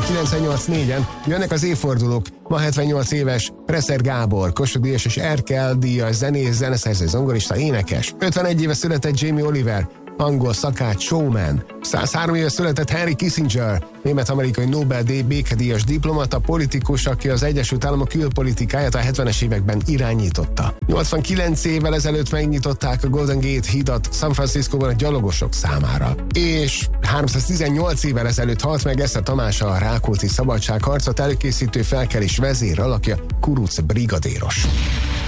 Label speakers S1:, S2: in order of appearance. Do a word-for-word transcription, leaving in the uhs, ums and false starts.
S1: ezerkilencszáznyolcvannyolc négyen jönnek az évfordulók. Ma hetvennyolc éves Presser Gábor, Kossuth Díjas és Erkel díjas zenész, zeneszerző, zongorista, énekes. ötvenegy éve született Jamie Oliver, angol szakács, showman. száz három éve született Henry Kissinger, német-amerikai Nobel-díj békedíjas diplomata, politikus, aki az Egyesült Államok külpolitikáját a hetvenes években irányította. nyolcvankilenc évvel ezelőtt megnyitották a Golden Gate hidat San Franciscóban a gyalogosok számára. És háromszáztizennyolc évvel ezelőtt halt meg Esze Tamás, a Rákóczi szabadságharcot előkészítő felkelés vezér alakja, kuruc brigadéros.